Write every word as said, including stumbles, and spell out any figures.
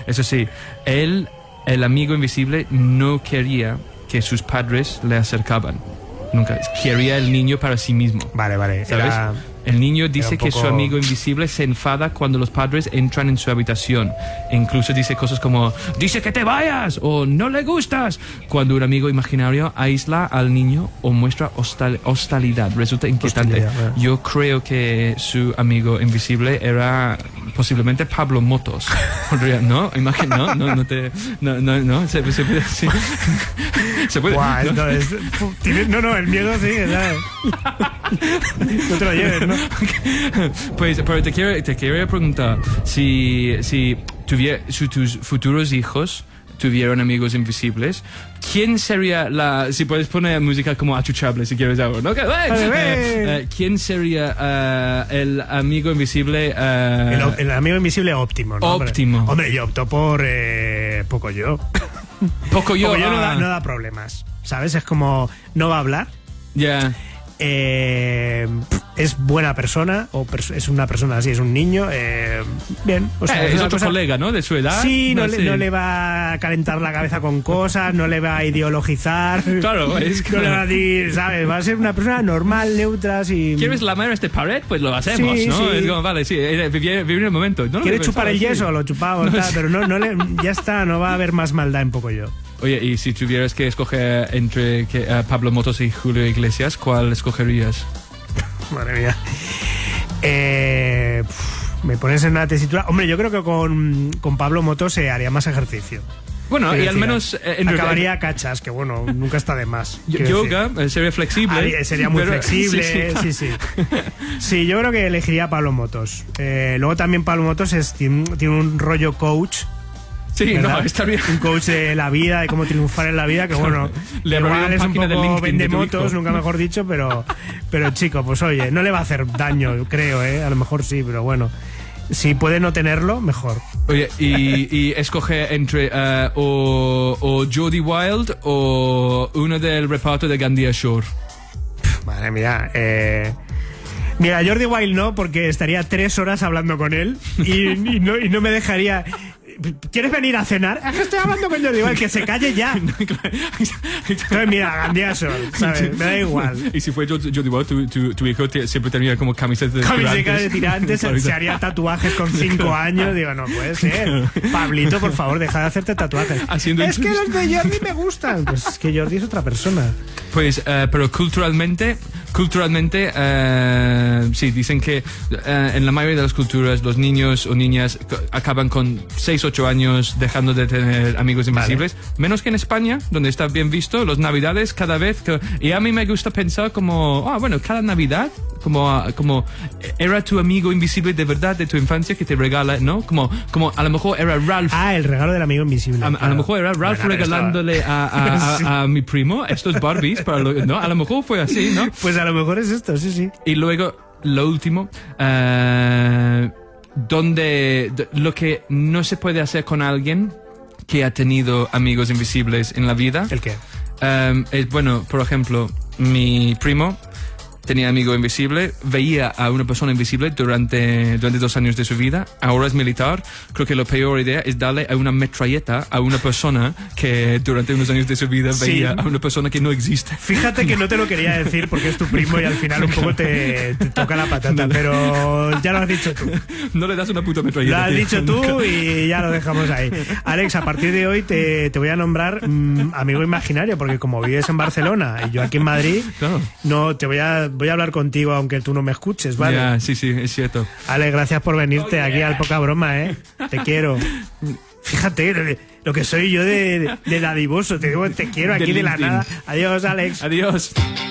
Eso sí, él, el amigo invisible, no quería que sus padres le acercaban. Nunca. Quería el niño para sí mismo. Vale, vale. ¿Sabes? Era... El niño dice poco... que su amigo invisible se enfada cuando los padres entran en su habitación. E incluso dice cosas como, dice que te vayas o no le gustas. Cuando un amigo imaginario aísla al niño o muestra hostal hostilidad. Resulta inquietante. Hostilidad, ¿eh? Yo creo que su amigo invisible era posiblemente Pablo Motos. ¿No? Imagina, no, no, no te... No, no, no, se, se puede... Sí. Se puede... Guau, ¿no? no, es, no, no, el miedo sigue, ¿sabes? No te lo lleves, ¿no? Pues, pero te quiero, te quiero preguntar, si, si, tuviera, si tus futuros hijos tuvieron amigos invisibles, ¿quién sería la... Si puedes poner música como achuchable, si quieres algo, ¿no? Eh, eh, ¿Quién sería uh, el amigo invisible? Uh, el, el amigo invisible óptimo, ¿no? Óptimo. Hombre, hombre yo opto por eh, poco yo. Poco yo. Poco yo ah. no, da, no da problemas, ¿sabes? Es como, no va a hablar. Ya. Yeah. Eh, es buena persona o pers es una persona así, es un niño, eh, bien, o sea, eh, es, es otro cosa... colega, ¿no? De su edad. Sí, no, no, le, sí. no le va a calentar la cabeza con cosas, no le va a ideologizar. Claro, es que... no le va a decir, ¿sabes? Va a ser una persona normal, neutra, y... ¿Quieres lamar este pared? Pues lo hacemos, sí, ¿no? Sí. Es como, vale, sí, vivir, vivir el momento. ¿No? ¿Quieres chupar el yeso? Sí. Lo chupamos, no, tal, pero no, no le, ya está, no va a haber más maldad en poco yo. Oye, y si tuvieras que escoger entre que, uh, Pablo Motos y Julio Iglesias, ¿cuál escogerías? Madre mía. Eh, pff, me pones en una tesitura. Hombre, yo creo que con, con Pablo Motos se haría más ejercicio. Bueno, Quiero y al decir, menos... Eh, en acabaría a cachas, que bueno, nunca está de más. Yoga, eh, sería flexible. Haría, sería muy pero, flexible, sí, sí, sí. Sí, sí, yo creo que elegiría a Pablo Motos. Eh, luego también Pablo Motos es, tiene, tiene un rollo coach. Sí, ¿verdad? no, está bien. Un coach de la vida, de cómo triunfar en la vida, que bueno, le igual es un poco vende de motos, nunca mejor dicho, pero, pero chico, pues oye, no le va a hacer daño, creo, ¿eh? A lo mejor sí, pero bueno. Si puede no tenerlo, mejor. Oye, y, y escoge entre uh, o, o Jordi Wild o uno del reparto de Gandia Shore. Madre mía, eh... Mira, Jordi Wild no, porque estaría tres horas hablando con él y, y, no, y no me dejaría... ¿Quieres venir a cenar? Es que estoy hablando con Jordi Wild, que se calle ya. Entonces, mira, Gandiaso, ¿sabes? Me da igual. Y si fue Jordi Wild, tu, tu, tu hijo te, siempre tenía como camisetas de Camiseta tirantes. de tirantes, se, se haría tatuajes con cinco años. Digo, no puede ser. Pablito, por favor, deja de hacerte tatuajes. Haciendo es que los de Jordi me gustan. Pues es que Jordi es otra persona. Pues, uh, pero culturalmente, culturalmente, uh, sí, dicen que uh, en la mayoría de las culturas los niños o niñas acaban con seis o ocho años dejando de tener amigos invisibles, vale. Menos que en España, donde está bien visto, los navidades cada vez que... Y a mí me gusta pensar como, ah, bueno, cada navidad, como, como era tu amigo invisible de verdad de tu infancia que te regala, ¿no? Como, como a lo mejor era Ralph. Ah, el regalo del amigo invisible. A, claro. a lo mejor era Ralph bueno, regalándole a, a, a, sí. a, a mi primo estos Barbies, para lo, ¿no? A lo mejor fue así, ¿no? Pues a lo mejor es esto, sí, sí. Y luego, lo último, uh, donde lo que no se puede hacer con alguien que ha tenido amigos invisibles en la vida. ¿El qué? Um, es, bueno, por ejemplo, mi primo tenía amigo invisible, veía a una persona invisible durante, durante dos años de su vida, ahora es militar. Creo que la peor idea es darle a una metralleta a una persona que durante unos años de su vida veía sí. a una persona que no existe. Fíjate que no te lo quería decir porque es tu primo y al final un poco te, te toca la patata, pero ya lo has dicho tú. No le das una puta metralleta. Lo has tío. dicho tú y ya lo dejamos ahí. Alex, a partir de hoy te, te voy a nombrar mmm, amigo imaginario, porque como vives en Barcelona y yo aquí en Madrid, claro. no te voy a voy a hablar contigo aunque tú no me escuches, ¿vale? Ya, sí, sí, es cierto. Ale, gracias por venirte oh, aquí yeah. al Poca Broma, ¿eh? Te quiero. Fíjate lo que soy yo de, de dadivoso. Te digo, te quiero aquí de, de la nada. Adiós, Alex. Adiós.